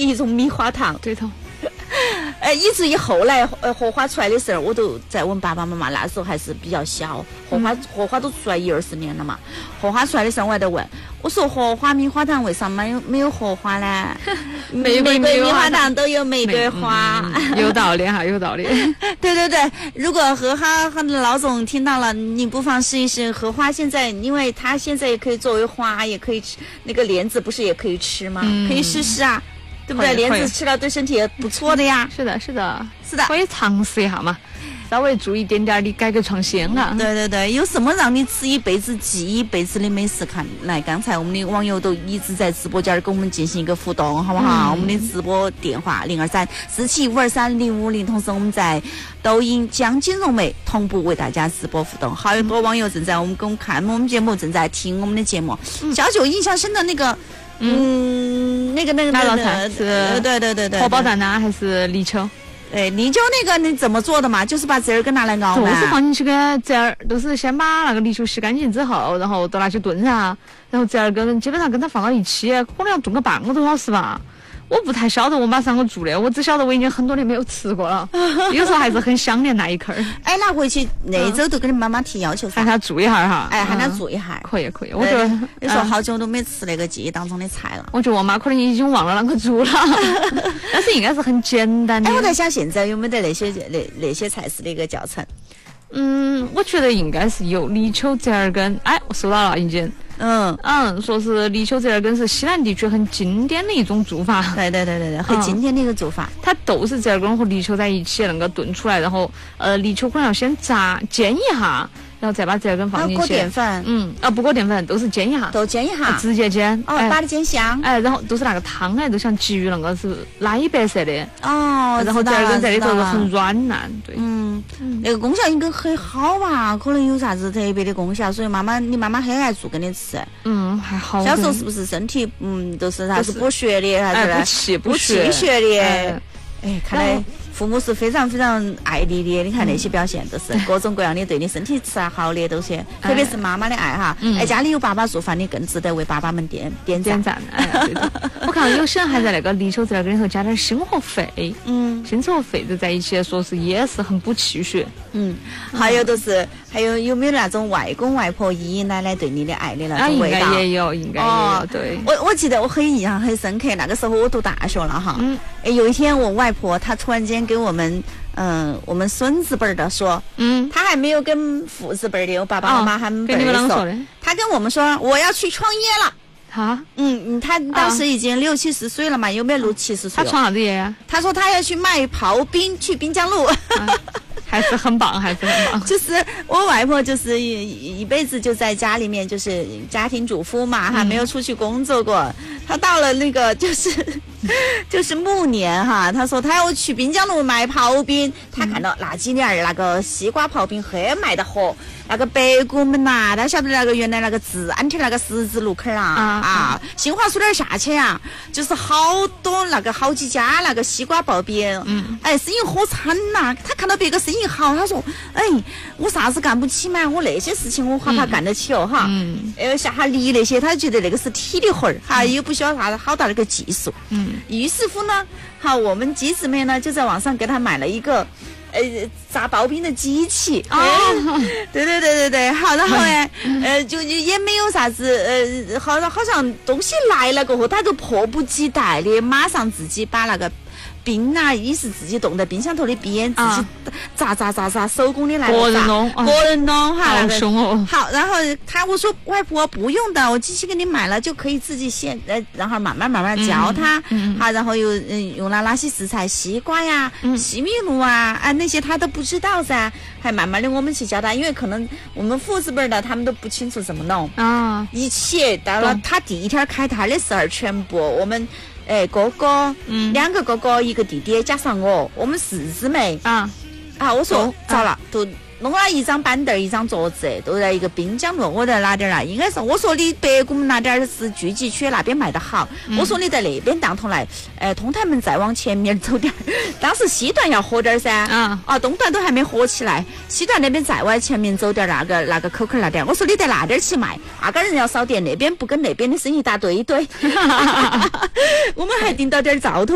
一种米花糖。 对头。 以至于后来荷花出来的时候，我都在问爸爸妈妈，那时候还是比较小，荷花都出来10-20年了嘛。荷花出来的时候，我还在问，我说荷花米花糖为啥没有荷花呢？玫瑰米花糖都有玫瑰花。 有道理哈，有道理。 对对对，如果荷花的老总听到了，你不妨试一试荷花。现在因为它现在也可以作为花，也可以吃，那个莲子不是也可以吃吗？可以试试啊。对不对？莲子吃了对身体也不错的呀。 是的，是的， 是的， 可以尝试一下嘛，稍微做一点点的改革创新啊。 对对对，有什么让你吃一辈子、记一辈子的美食？看来刚才我们的网友都一直在直播间跟我们进行一个互动，好不好？我们的直播电话023-47523-050，同时我们在抖音江金融美同步为大家直播互动。好多网友正在看我们节目，正在听我们的节目。小九印象深的那个。那个哪道菜是？ 对， 荷包蛋呢，还是泥鳅？ 泥鳅那个你怎么做的嘛？就是把籽儿跟拿来熬嘛。 就是放进去个籽儿，都是先把那个泥鳅洗干净之后，然后都拿去炖噻，然后籽儿基本上跟它放到一起，可能要炖个半个多小时吧。我不太晓得我马上我做的，我只晓得我已经很多年没有吃过了，有时候还是很想念那一刻儿。 那回去那周都跟你妈妈提要求， 喊她做一下哈。 喊她做一下。 可以，我觉得有时候好久都没吃那个记忆当中的菜了。 我觉得我妈可能已经忘了啷个做了，但是应该是很简单的。 我在想现在有没得那些菜式的一个教程？ 我觉得应该是有泥鳅折耳根。我收到了已经。说是泥鳅折耳根是西南地区很经典的一种做法。 对，很经典的一个做法。 它都是折耳根和泥鳅在一起那个炖出来，然后泥鳅可能要先煎一下，然后再把折耳根放进去。 裹淀粉。 不裹淀粉，都是煎一下。 都煎一下。 直接煎。 把它煎香。 然后都是那个汤都像鲫鱼那个是奶白色的。然后折耳根在里头很软烂。对。 那个功效应该很好吧？可能有啥子特别的功效，所以你妈妈很爱做给你吃。 还好。 小时候是不是身体都是啥子补血的，还是补气血的？看来父母是非常非常爱你的。你看那些表现都是各种各样的对你身体吃好的东西，特别是妈妈的爱哈。家里有爸爸做饭，你更值得为爸爸们点赞。 我看有些人还在那个泥鳅折耳根里头加点星河肺。星河肺的在一起说是也是很补气血。 还有没有那种外公外婆爷爷奶奶对你的爱的那种味道？ 应该也有。对， 我记得我很印象很深刻，那个时候我读大学了哈。有一天我外婆她突然间给我们孙子辈的说，她还没有跟父子辈的我爸爸妈妈他们辈的说，她跟我们说我要去创业了。他当时已经60-70岁了嘛，有没有60-70岁？ 他创啥子业呀？ 他说他要去卖刨冰，去滨江路。 还是很棒。 就是我外婆，就是一辈子就在家里面，就是家庭主妇嘛，还没有出去工作过。她到了那个就是暮年哈，她说她要去滨江路卖刨冰。她看到那几年那个西瓜刨冰很卖得火，那个北谷门呐，她晓得那个原来那个治安亭那个十字路口新华书店下去啊，就是好多那个好几家那个西瓜刨冰，生意火惨呐。她看到别个生意好，她说我啥子干不起嘛，我那些事情我怕干得起哈。下下泥那些，她觉得那个是体力活儿哈，又不需要啥好大的一个技术。于是乎呢，我们几姊妹呢就在网上给她买了一个炸刨冰的机器。对，好，然后呢就也没有啥子好像东西来了过后，她就迫不及待的马上自己把那个冰也是自己冻在冰箱头的边，自己炸，手工的来个人弄哈， 好凶哦。 好，然后我说外婆不用的，我机器给你买了就可以自己先然后慢慢教他。好，然后又用了哪些食材，西瓜呀、西米露那些他都不知道噻，还慢慢的我们去教他，因为可能我们父子辈的他们都不清楚怎么弄一起到了他第一天开摊的时候，全部我们哥哥2个哥哥1个弟弟加上我们4姊妹我说糟了，都弄了一张板凳1张桌子，都在一个滨江路。我在哪点应该是我说你北谷门那点是聚集区，那边卖得好。我说你在那边当头来，通台门再往前面走点。当时西段要火点噻，东段都还没火起来，西段那边再往前面走点，那个口那点。我说你在那点去卖，那个人要少点，那边不跟那边的生意打对。我们还订到点灶头。